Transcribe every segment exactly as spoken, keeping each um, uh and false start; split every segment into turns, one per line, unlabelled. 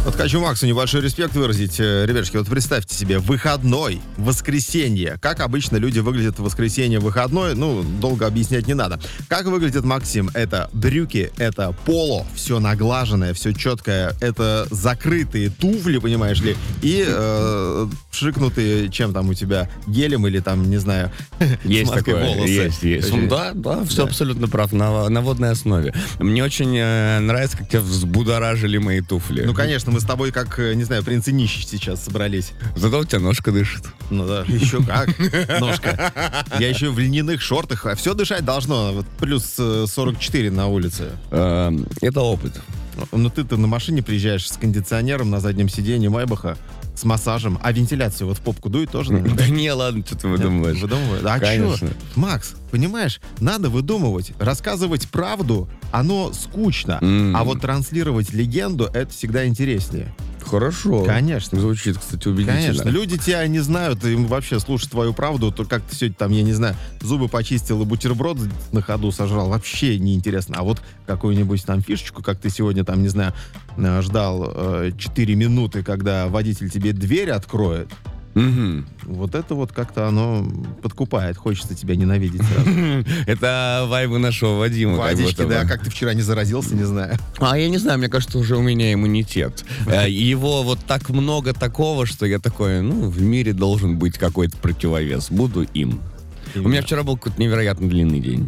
Вот хочу Максу небольшой респект выразить. Ребятушки, вот представьте себе, выходной, воскресенье. Как обычно люди выглядят в воскресенье, выходной, ну, долго объяснять не надо. Как выглядит Максим? Это брюки, это поло, все наглаженное, все четкое. Это закрытые туфли, понимаешь ли, и э, шикнутые, чем там у тебя, гелем или там, не знаю,
есть такое,
волосы.
Есть, есть.
Очень...
Да, да, все да. абсолютно прав, на, на водной основе. Мне очень э, нравится, как тебя взбудоражили мои туфли.
Ну, конечно, мы с тобой, как, не знаю, принц и нищий сейчас собрались.
Зато у тебя ножка дышит.
Ну да, еще как, ножка. Я еще в льняных шортах, а все дышать должно. Вот плюс сорок четыре на улице.
Это опыт.
Ну ты-то на машине приезжаешь с кондиционером на заднем сиденье Майбаха, с массажем, а вентиляцию вот в попку дует тоже? Наверное?
Да не, ладно, что ты выдумываешь.
Выдумываешь? А что? Макс, понимаешь, надо выдумывать. Рассказывать правду, оно скучно. Mm. А вот транслировать легенду, это всегда интереснее.
Хорошо.
Конечно.
Звучит, кстати, убедительно.
Конечно. Люди тебя не знают, им вообще слушать твою правду, то как ты сегодня там, я не знаю, зубы почистил и бутерброд на ходу сожрал, вообще неинтересно. А вот какую-нибудь там фишечку, как ты сегодня там, не знаю, ждал э, четыре минуты, когда водитель тебе дверь откроет,
угу.
Вот это вот как-то оно подкупает. Хочется тебя ненавидеть сразу.
Это вайбы нашего Вадима.
Вадички, да, как ты вчера не заразился, не знаю.
А я не знаю, мне кажется, уже у меня иммунитет. Его вот так много такого, что я такой, ну, в мире должен быть какой-то противовес. Буду им. У меня вчера был какой-то невероятно длинный день.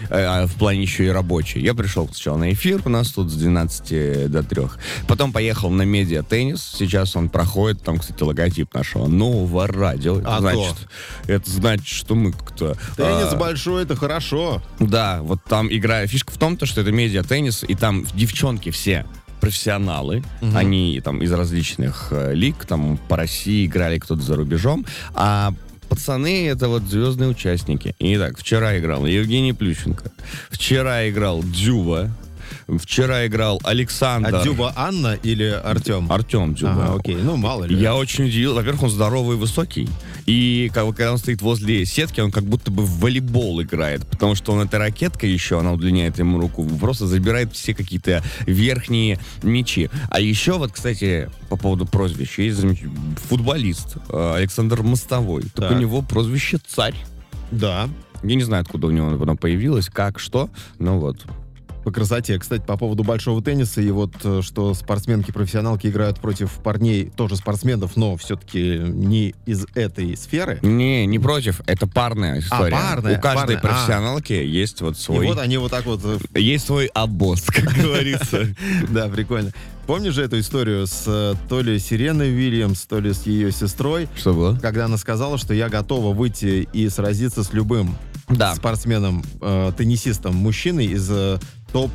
В плане еще и рабочий. Я пришел сначала на эфир, у нас тут с двенадцати до трех. Потом поехал на медиа-теннис. Сейчас он проходит, там, кстати, логотип нашего нового радио.
А
значит, то. Это значит, что мы как-то...
Теннис
а,
большой, это хорошо.
Да, вот там игра... Фишка в том, что это медиа-теннис, и там девчонки все профессионалы, угу. Они там из различных э, лиг, там по России играли, кто-то за рубежом, а пацаны — это вот звездные участники. Итак, вчера играл Евгений Плющенко, вчера играл Дзюба, вчера играл Александр.
А Дзюба Анна или Артем?
Артем Дзюба.
Ага, окей, ну мало ли.
Я очень удивился. Во-первых, он здоровый и высокий. И когда он стоит возле сетки, он как будто бы в волейбол играет. Потому что он эта ракетка еще, она удлиняет ему руку, просто забирает все какие-то верхние мячи. А еще вот, кстати, по поводу прозвища, есть футболист Александр Мостовой. Так. Так у него прозвище «Царь».
Да.
Я не знаю, откуда у него оно появилось, как, что, но вот.
По красоте. Кстати, по поводу большого тенниса, и вот что спортсменки-профессионалки играют против парней, тоже спортсменов, но все-таки не из этой сферы.
Не, не против, это парная история.
А, парная,
У каждой
парная.
профессионалки а. есть вот свой...
И вот они вот так вот...
Есть свой обоз, как говорится.
Да, прикольно. Помнишь же эту историю с то ли Сиреной Уильямс, то ли с ее сестрой?
Что было?
Когда она сказала, что я готова выйти и сразиться с любым
да.
спортсменом, э, теннисистом, мужчиной из э, топ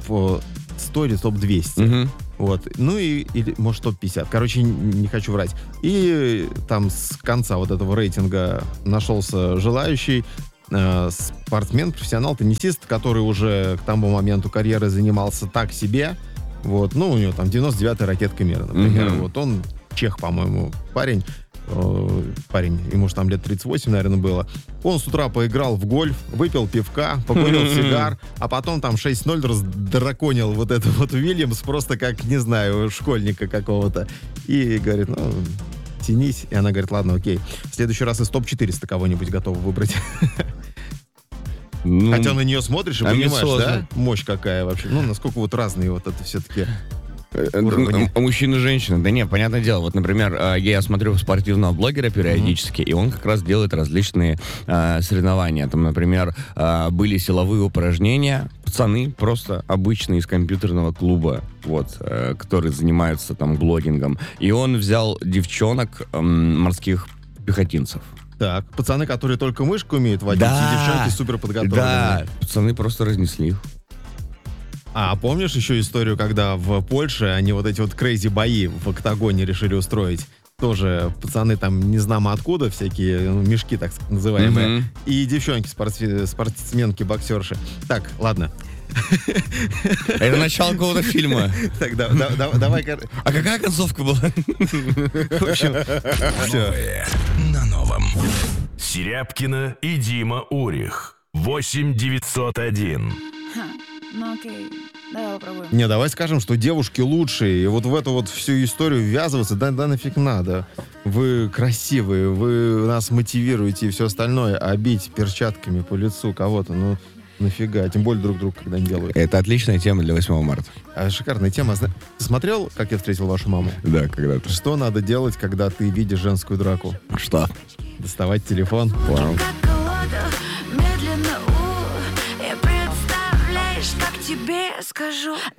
сто или топ двести.
Угу.
Вот. Ну и, или, может, топ пятьдесят. Короче, не хочу врать. И там с конца вот этого рейтинга нашелся желающий э, спортсмен, профессионал, теннисист, который уже к тому моменту карьеры занимался так себе. Вот. Ну, у него там девяносто девятая ракетка мира, например. Mm-hmm. Вот он чех, по-моему, парень. Э, парень, ему же там лет тридцать восемь, наверное, было. Он с утра поиграл в гольф, выпил пивка, покурил сигар, а потом там шесть ноль раздраконил вот это вот Уильямс просто как, не знаю, школьника какого-то. И говорит, ну, тянись. И она говорит, ладно, окей. В следующий раз из топ четыреста кого-нибудь готова выбрать. Ну, хотя на нее смотришь и понимаешь, да? Мощь какая вообще. Ну, насколько вот разные вот это все-таки уровни.
Мужчина и женщина. Да нет, понятное дело. Вот, например, я смотрю спортивного блогера периодически, mm-hmm. и он как раз делает различные э, соревнования. Там, например, э, были силовые упражнения. Пацаны просто обычные из компьютерного клуба, вот, э, которые занимаются там блогингом. И он взял девчонок э, морских пехотинцев.
Так, пацаны, которые только мышку умеют водить,
да,
и девчонки супер подготовленные.
Да, пацаны просто разнесли их.
А помнишь еще историю, когда в Польше они вот эти вот крейзи бои в октагоне решили устроить? Тоже пацаны там не знамо откуда, всякие ну, мешки, так называемые. Mm-hmm. И девчонки, спортсмен, спортсменки, боксерши. Так, ладно.
Это начало какого-то фильма.
Так, да, да, да, давай.
А какая концовка была? В общем,
все. На новом. Серябкина и Дима Урих. восемь девятьсот один.
Ну окей. Давай попробуем.
Не, давай скажем, что девушки лучшие, и вот в эту вот всю историю ввязываться, да, да нафиг надо. Вы красивые, вы нас мотивируете и все остальное, а бить перчатками по лицу кого-то, ну, нафига, тем более друг друга, когда не делают.
Это отличная тема для восьмого марта.
А, шикарная тема. Зна- Ты смотрел, как я встретил вашу маму?
Да, когда-то.
Что надо делать, когда ты видишь женскую драку?
Что?
Доставать телефон.
Вау.
Как колода, медленно, у, и представляешь, как тебе скажу.